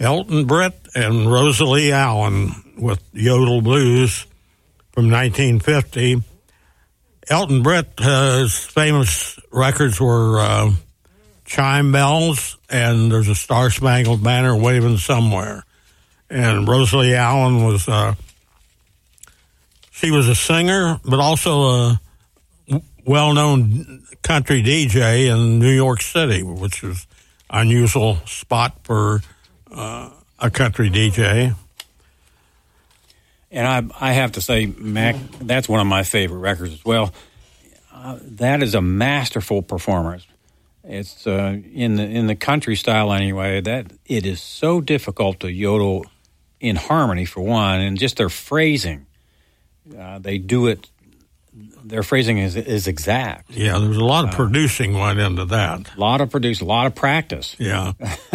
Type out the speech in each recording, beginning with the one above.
Elton Britt and Rosalie Allen with Yodel Blues from 1950. Elton Britt, his famous records were Chime Bells and There's a Star-Spangled Banner Waving Somewhere. And Rosalie Allen was, she was a singer, but also a well-known country DJ in New York City, which is an unusual spot for a country DJ. And I have to say, Mac, that's one of my favorite records as well. That is a masterful performance. It's in the country style anyway. That it is so difficult to yodel in harmony for one, and just their phrasing. They do it. Their phrasing is exact. Yeah, there's a lot of producing went into that. A lot of producing, a lot of practice. Yeah.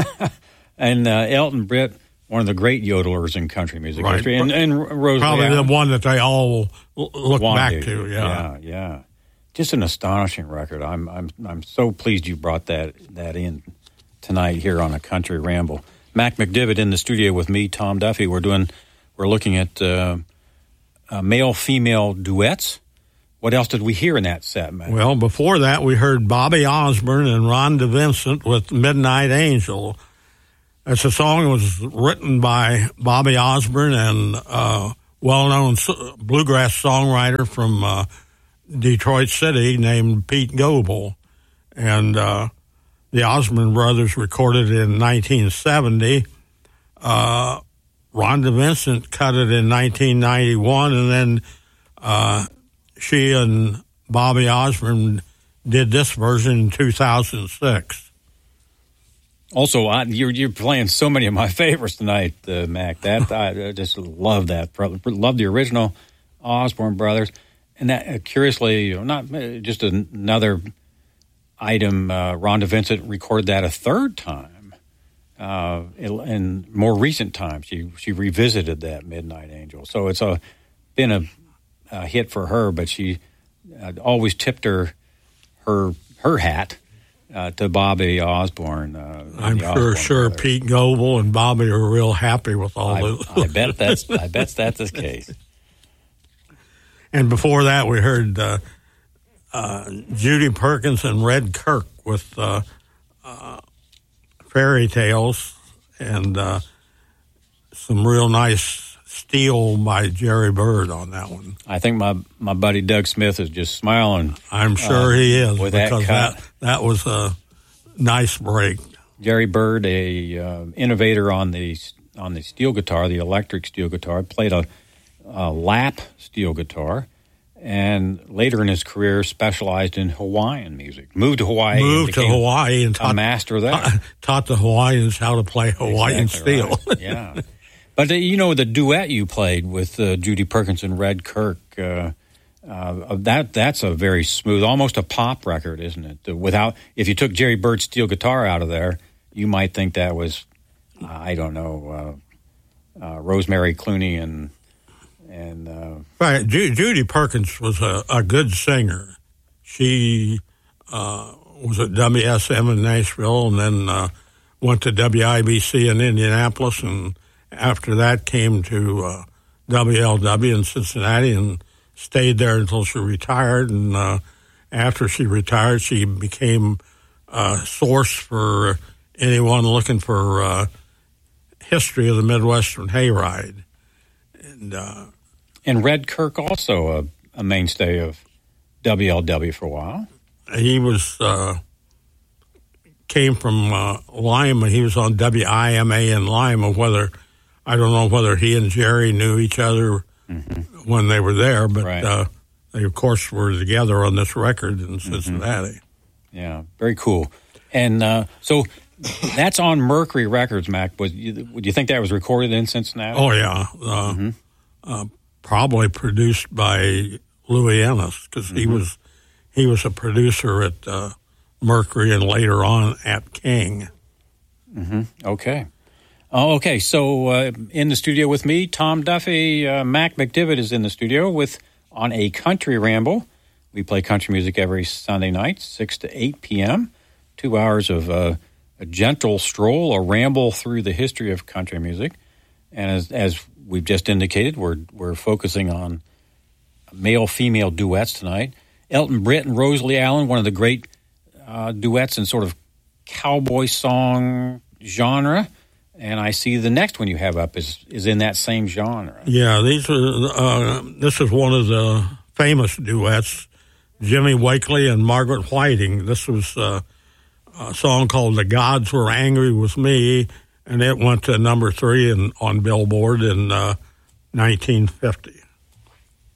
And Elton Britt, one of the great yodelers in country music history, and Rosalie probably Allen, the one that they all look back to. Yeah. Just an astonishing record. I'm so pleased you brought that in tonight here on A Country Ramble. Mac McDivitt in the studio with me, Tom Duffy. We're looking at male-female duets. What else did we hear in that set, Mac? Well, before that, we heard Bobby Osborne and Rhonda Vincent with Midnight Angel. That's a song that was written by Bobby Osborne and well-known bluegrass songwriter from Detroit City named Pete Goebel. And the Osborne brothers recorded it in 1970. Rhonda Vincent cut it in 1991, and then she and Bobby Osborne did this version in 2006. Also, you're playing so many of my favorites tonight, Mac. That I just love that. Love the original Osborne brothers, and that curiously, not just another item. Rhonda Vincent recorded that a third time. In more recent times, she revisited that Midnight Angel. So it's been a hit for her, but she always tipped her hat to Bobby Osborne. I'm sure Pete Goebel and Bobby are real happy with all this. I bet that's the case. And before that, we heard Judy Perkins and Red Kirk with Fairy Tales, and some real nice steel by Jerry Byrd on that one. I think my buddy Doug Smith is just smiling. I'm sure he is, with because that that was a nice break. Jerry Byrd, a innovator on the steel guitar, the electric steel guitar, played a lap steel guitar, and later in his career specialized in Hawaiian music. Moved to Hawaii and taught, a master there. Taught the Hawaiians how to play Hawaiian steel. Right. Yeah. But the duet you played with Judy Perkins and Red Kirk, that's a very smooth, almost a pop record, isn't it? If you took Jerry Byrd's steel guitar out of there, you might think that was, I don't know, Rosemary Clooney and right. Judy Perkins was a good singer. She was at WSM in Nashville, and then went to WIBC in Indianapolis, and after that came to WLW in Cincinnati and stayed there until she retired. And after she retired, she became a source for anyone looking for history of the Midwestern Hayride. And Red Kirk also a mainstay of WLW for a while. He was came from Lima. He was on WIMA in Lima. I don't know whether he and Jerry knew each other when they were there, but right. They, of course, were together on this record in Cincinnati. Yeah, very cool. And so that's on Mercury Records, Mac. Would you think that was recorded in Cincinnati? Oh, yeah. Probably produced by Louis Ennis, because he was a producer at Mercury and later on at King. Okay. Oh, okay. So in the studio with me, Tom Duffy, Mac McDivitt is in the studio on A Country Ramble. We play country music every Sunday night, 6 to 8 p.m., 2 hours of a gentle stroll, a ramble through the history of country music. And as we've just indicated, we're focusing on male-female duets tonight. Elton Britt and Rosalie Allen, one of the great duets in sort of cowboy song genre. And I see the next one you have up is in that same genre. Yeah, this is one of the famous duets, Jimmy Wakely and Margaret Whiting. This was a song called "The Gods Were Angry with Me," and it went to number 3 on Billboard in 1950.